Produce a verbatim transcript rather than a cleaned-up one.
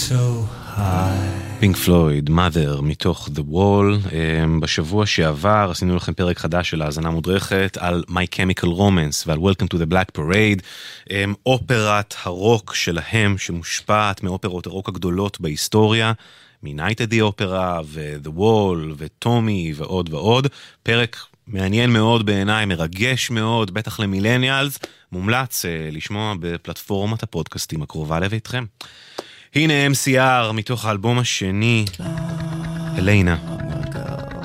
so high. פינק פלויד, Mother, מתוך The Wall. בשבוע שעבר עשינו לכם פרק חדש של האזנה מודרכת על My Chemical Romance ועל Welcome to the Black Parade, אופרת הרוק שלהם שמושפעת מאופרות הרוק הגדולות בהיסטוריה, מ-Night at the Opera ו-The Wall וטומי ועוד ועוד. פרק מעניין מאוד בעיניי, מרגש מאוד, בטח למילניאלס, מומלץ לשמוע בפלטפורמת הפודקאסטים הקרובה לביתכם. הנה אם סי אר מתוך האלבום השני, אליינה.